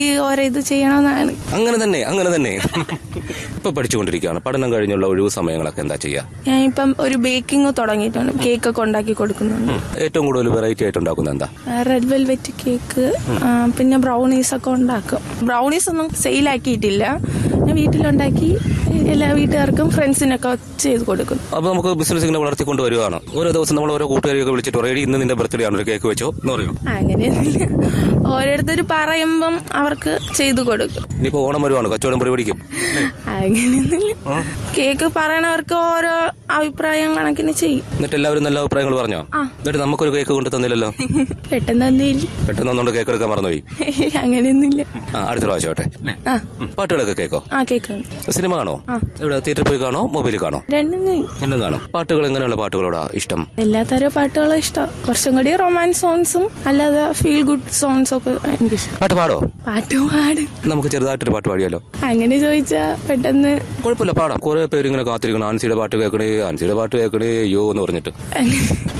ഓരോ ഇത് ചെയ്യണമെന്നാണ്. അങ്ങനെ തന്നെ ഇപ്പൊ പഠിച്ചുകൊണ്ടിരിക്കുകയാണ്. പഠനം കഴിഞ്ഞുള്ള ഒഴിവ് സമയങ്ങളൊക്കെ എന്താ ചെയ്യാ? ഞാനിപ്പം ഒരു ബേക്കിംഗ് തുടങ്ങിയിട്ടുണ്ട്. കേക്ക് ഒക്കെ ഉണ്ടാക്കി കൊടുക്കുന്നുണ്ട്. ഏറ്റവും കൂടുതൽ വെറൈറ്റി ആയിട്ട് ഉണ്ടാക്കുന്നത് എന്താ? റെഡ് വെൽവെറ്റ് കേക്ക്, പിന്നെ ബ്രൗണീസ് ഒക്കെ ഉണ്ടാക്കും. ബ്രൗണീസ് ഒന്നും സെയിലാക്കിയിട്ടില്ല, വീട്ടിലുണ്ടാക്കി എല്ലാ വീട്ടുകാർക്കും ഫ്രണ്ട്സിനൊക്കെ ചെയ്ത് കൊടുക്കും. അപ്പൊ നമുക്ക് ബിസിനസ് ഇങ്ങനെ വളർത്തിക്കൊണ്ട് വരുവാണ്. ഓരോ ദിവസം നമ്മൾ ഓരോ കൂട്ടുകാരെയൊക്കെ വിളിച്ചിട്ട് റെഡി ഇന്ന് നിന്റെ ബർത്ത്ഡേ ആണ്, ഒരു കേക്ക് വെച്ചോ എന്ന് പറയും. അങ്ങനെയൊന്നുമില്ല, ഓരോരുത്തർ പറയുമ്പം അവർക്ക് ചെയ്തു കൊടുക്കും. ഇനിയിപ്പോ ഓണം വരുവാണ്, കച്ചവടം പരിപാടിക്കും. അങ്ങനെയൊന്നുമില്ല, കേക്ക് പറയണവർക്ക് ഓരോ അഭിപ്രായം കണക്കിന് ചെയ്യും. എന്നിട്ട് എല്ലാവരും നല്ല അഭിപ്രായങ്ങൾ പറഞ്ഞോ? എന്നിട്ട് നമുക്കൊരു കേക്ക് കൊണ്ട് തന്നില്ലല്ലോ. പെട്ടെന്ന് ഒന്നുകൊണ്ട് കേക്ക് എടുക്കാൻ മറന്നുപോയി. അങ്ങനെയൊന്നുമില്ല. അടുത്ത പ്രാവശ്യമാട്ടെ. പാട്ടുകളൊക്കെ കേൾക്കോ? കേൾക്കാം. സിനിമ കാണോ? ഇവിടെ തിയേറ്ററിൽ പോയി കാണോ, മൊബൈലിൽ കാണോ? രണ്ടും കാണും. പാട്ടുകൾ എങ്ങനെയുള്ള പാട്ടുകളോടാ ഇഷ്ടം? എല്ലാ തരം പാട്ടുകളും ഇഷ്ടം. കുറച്ചും കൂടി റൊമാൻസ് സോങ്സും അല്ലാതെ ഫീൽ ഗുഡ് സോങ്സ് ഒക്കെ എനിക്കിഷ്ടം. പാട്ട് പാടും. നമുക്ക് ചെറുതായിട്ടൊരു പാട്ട് പാടിയാലോ? അങ്ങനെ ചോദിച്ചാ പെട്ടെന്ന് കുഴപ്പമില്ല, പാടാം. കുറെ പേര് ഇങ്ങനെ കാത്തിരിക്കണം, ആൻസിയുടെ പാട്ട് കേൾക്കണേ, അയ്യോ എന്ന് പറഞ്ഞിട്ട്.